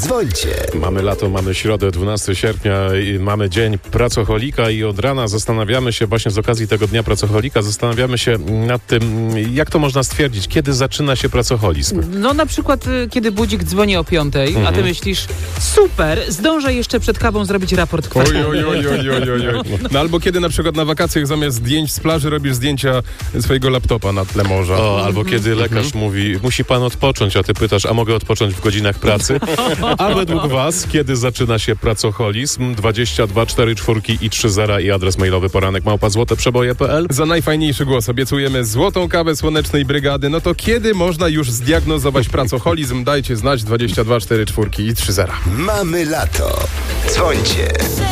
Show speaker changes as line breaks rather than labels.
Dzwońcie.
Mamy lato, mamy środę, 12 sierpnia, i mamy dzień pracocholika i od rana zastanawiamy się, właśnie z okazji tego dnia pracocholika, zastanawiamy się nad tym, jak to można stwierdzić, kiedy zaczyna się pracoholizm.
No na przykład, kiedy budzik dzwoni o 5, a ty myślisz, super, zdążę jeszcze przed kawą zrobić raport kwartalny.
Oj. No albo kiedy na przykład na wakacjach zamiast zdjęć z plaży robisz zdjęcia swojego laptopa na tle morza.
Albo kiedy lekarz mówi, musi pan odpocząć, a ty pytasz, a mogę odpocząć w godzinach pracy? A według was, kiedy zaczyna się pracoholizm? 22 4 4 i 30 i adres mailowy poranek@złoteprzeboje.pl.
Za najfajniejszy głos obiecujemy złotą kawę Słonecznej Brygady. No to kiedy można już zdiagnozować pracoholizm? Dajcie znać 22 4 4 i 30.
Mamy lato. Dzwońcie.